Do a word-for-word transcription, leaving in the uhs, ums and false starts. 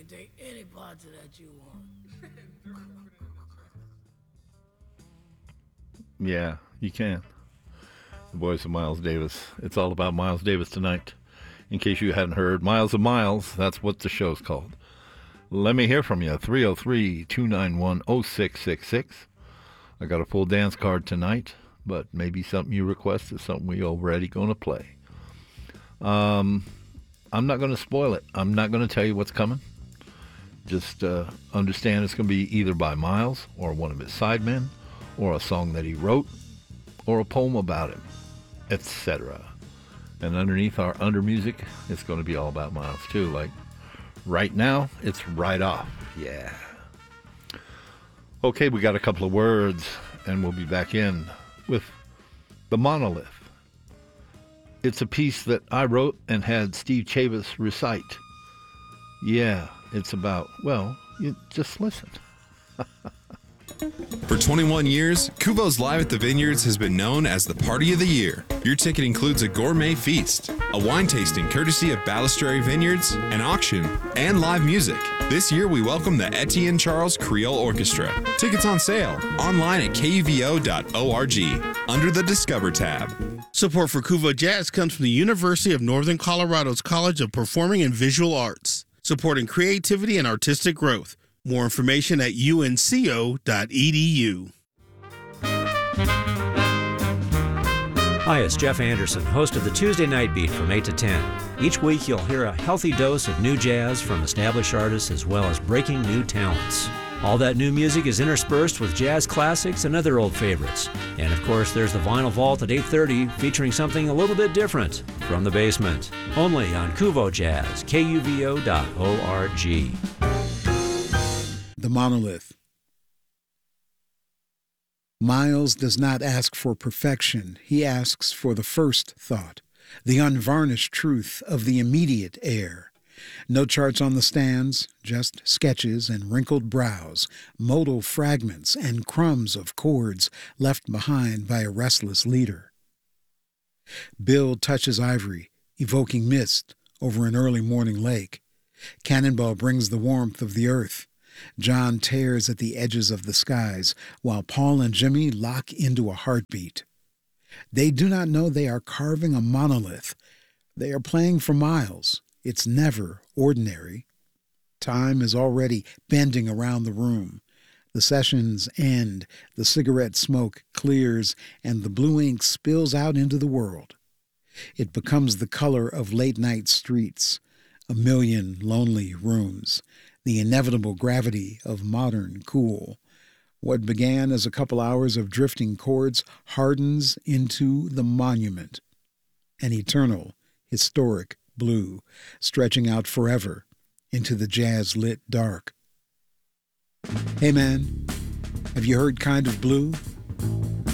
can take any parts of that you want. Yeah, you can. The voice of Miles Davis. It's all about Miles Davis tonight. In case you hadn't heard, Miles of Miles, that's what the show's called. Let me hear from you, three oh three, two nine one, oh six six six. I got a full dance card tonight, but maybe something you request is something we already going to play. Um, I'm not going to spoil it. I'm not going to tell you what's coming. Just uh, understand it's going to be either by Miles or one of his sidemen, or a song that he wrote, or a poem about him, et cetera. And underneath our under music, it's going to be all about Miles too. Like right now, it's Right Off. Yeah. Okay, we got a couple of words, and we'll be back in with The Monolith. It's a piece that I wrote and had Steve Chavis recite. Yeah, it's about, well, you just listen. For twenty-one years, Kuvo's Live at the Vineyards has been known as the Party of the Year. Your ticket includes a gourmet feast, a wine tasting courtesy of Balistrary Vineyards, an auction, and live music. This year, we welcome the Etienne Charles Creole Orchestra. Tickets on sale online at K U V O dot org under the Discover tab. Support for Kuvo Jazz comes from the University of Northern Colorado's College of Performing and Visual Arts, supporting creativity and artistic growth. More information at U N C O dot E D U. Hi, it's Jeff Anderson, host of the Tuesday Night Beat from eight to ten. Each week you'll hear a healthy dose of new jazz from established artists as well as breaking new talents. All that new music is interspersed with jazz classics and other old favorites. And of course, there's the Vinyl Vault at eight thirty featuring something a little bit different from the basement. Only on Kuvo Jazz, K U V O dot org. The Monolith. Miles does not ask for perfection. He asks for the first thought, the unvarnished truth of the immediate air. No charts on the stands, just sketches and wrinkled brows, modal fragments and crumbs of chords left behind by a restless leader. Bill touches ivory, evoking mist over an early morning lake. Cannonball brings the warmth of the earth. John tears at the edges of the skies, while Paul and Jimmy lock into a heartbeat. They do not know they are carving a monolith. They are playing for Miles. It's never ordinary. Time is already bending around the room. The sessions end, the cigarette smoke clears, and the blue ink spills out into the world. It becomes the color of late-night streets, a million lonely rooms, the inevitable gravity of modern cool. What began as a couple hours of drifting chords hardens into the monument, an eternal, historic blue, stretching out forever into the jazz-lit dark. Hey man, have you heard Kind of Blue?